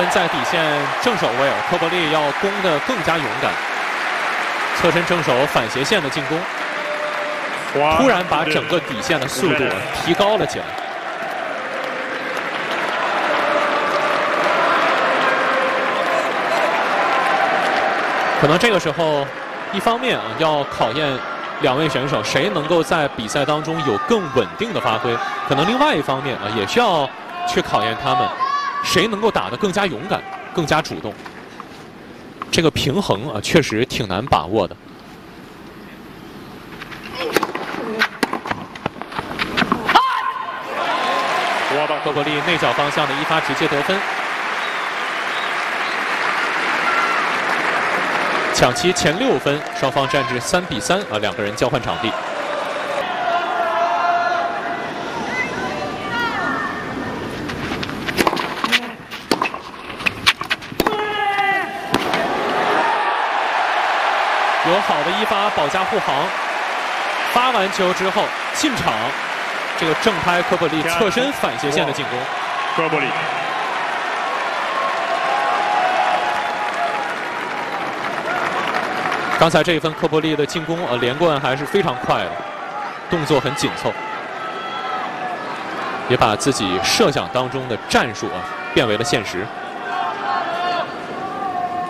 然在底线正手位，科伯利要攻得更加勇敢。侧身正手反斜线的进攻，突然把整个底线的速度提高了起来。可能这个时候，一方面要考验两位选手谁能够在比赛当中有更稳定的发挥，可能另外一方面也需要去考验他们谁能够打得更加勇敢、更加主动。这个平衡确实挺难把握的。科伯利内角方向的一发直接得分，抢七前6分，双方战至3比3两个人交换场地。有好的一发保驾护航，发完球之后进场，这个正拍科伯利侧身反斜线的进攻。 科伯利。 刚才这一分科伯利的进攻连贯还是非常快的，动作很紧凑，也把自己设想当中的战术变为了现实。